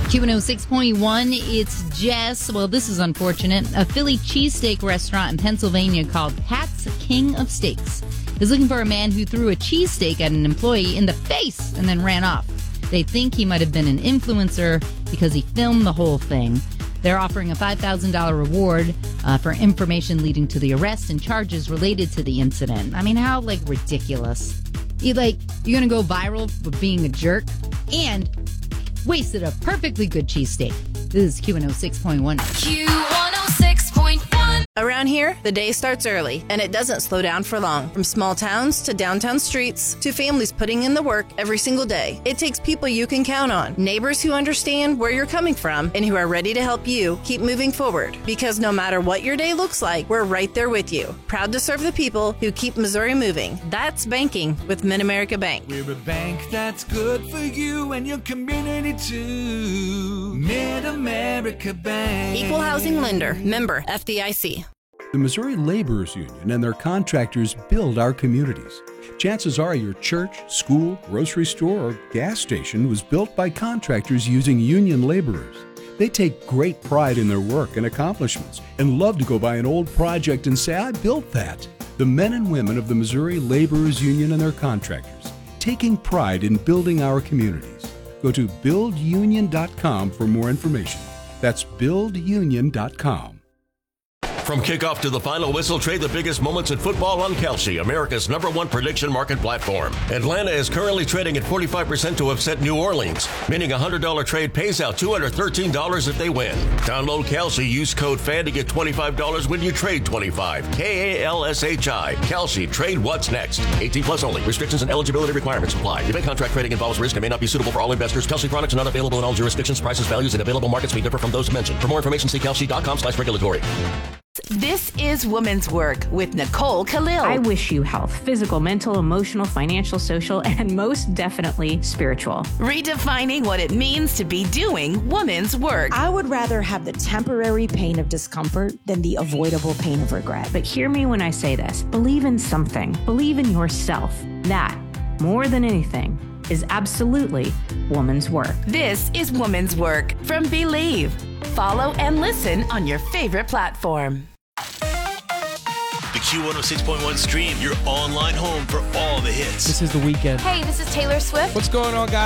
Q106.1, it's Jess. Well, this is unfortunate. A Philly cheesesteak restaurant in Pennsylvania called Pat's King of Steaks is looking for a man who threw a cheesesteak at an employee in the face and then ran off. They think he might have been an influencer because he filmed the whole thing. They're offering a $5,000 reward for information leading to the arrest and charges related to the incident. I mean, how, ridiculous. You're going to go viral for being a jerk and wasted a perfectly good cheesesteak. This is Q106.1. Q106.1. Around here, the day starts early, and it doesn't slow down for long. From small towns to downtown streets to families putting in the work every single day, it takes people you can count on, neighbors who understand where you're coming from and who are ready to help you keep moving forward. Because no matter what your day looks like, we're right there with you. Proud to serve the people who keep Missouri moving. That's banking with Mid-America Bank. We're a bank that's good for you and your community too. Mid-America Bank. Equal housing lender. Member FDIC. The Missouri Laborers Union and their contractors build our communities. Chances are your church, school, grocery store, or gas station was built by contractors using union laborers. They take great pride in their work and accomplishments and love to go by an old project and say, I built that. The men and women of the Missouri Laborers Union and their contractors, taking pride in building our communities. Go to buildunion.com for more information. That's buildunion.com. From kickoff to the final whistle, trade the biggest moments in football on Kalshi, America's #1 prediction market platform. Atlanta is currently trading at 45% to upset New Orleans, meaning a $100 trade pays out $213 if they win. Download Kalshi, use code FAN to get $25 when you trade 25. KALSHI. Kalshi, trade what's next. 18 plus only. Restrictions and eligibility requirements apply. Event contract trading involves risk and may not be suitable for all investors. Kalshi products are not available in all jurisdictions. Prices, values, and available markets may differ from those mentioned. For more information, see kalshi.com/regulatory. This is Women's Work with Nicole Khalil. I wish you health, physical, mental, emotional, financial, social, and most definitely spiritual. Redefining what it means to be doing women's work. I would rather have the temporary pain of discomfort than the avoidable pain of regret. But hear me when I say this. Believe in something. Believe in yourself. That, more than anything, is absolutely woman's work. This is Women's Work from Believe. Follow and listen on your favorite platform. The Q106.1 stream, your online home for all the hits. This is The Weeknd. Hey, this is Taylor Swift. What's going on, guys?